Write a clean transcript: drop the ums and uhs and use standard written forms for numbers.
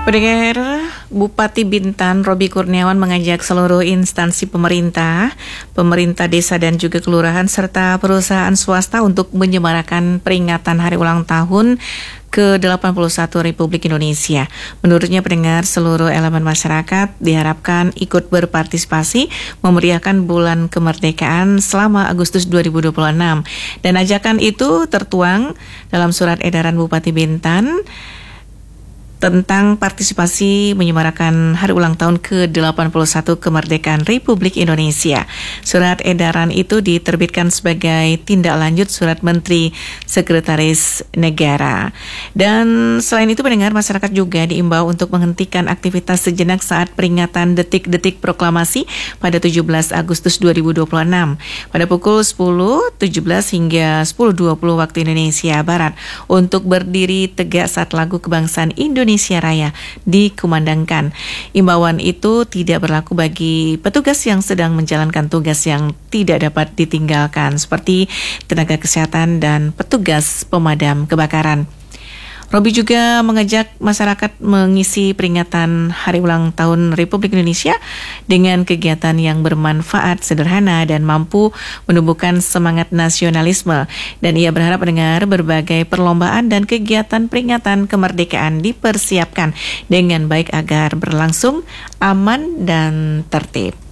Pendengar, Bupati Bintan Robi Kurniawan mengajak seluruh instansi pemerintah desa dan juga kelurahan serta perusahaan swasta untuk menyemarakan peringatan hari ulang tahun ke-81 Republik Indonesia. Menurutnya pendengar, seluruh elemen masyarakat diharapkan ikut berpartisipasi memeriahkan bulan kemerdekaan selama Agustus 2026. Dan ajakan itu tertuang dalam surat edaran Bupati Bintan tentang partisipasi menyemarakan hari ulang tahun ke-81 kemerdekaan Republik Indonesia. Surat edaran itu diterbitkan sebagai tindak lanjut Surat Menteri Sekretaris Negara. Dan selain itu pendengar, masyarakat juga diimbau untuk menghentikan aktivitas sejenak saat peringatan detik-detik proklamasi pada 17 Agustus 2026 pada pukul 10.17 hingga 10.20 waktu Indonesia Barat untuk berdiri tegak saat lagu kebangsaan Indonesia Raya dikumandangkan. Imbauan itu tidak berlaku bagi petugas yang sedang menjalankan tugas yang tidak dapat ditinggalkan seperti tenaga kesehatan dan petugas pemadam kebakaran. Robi juga mengajak masyarakat mengisi peringatan Hari Ulang Tahun Republik Indonesia dengan kegiatan yang bermanfaat, sederhana, dan mampu menumbuhkan semangat nasionalisme. Dan ia berharap mendengar berbagai perlombaan dan kegiatan peringatan kemerdekaan dipersiapkan dengan baik agar berlangsung aman dan tertib.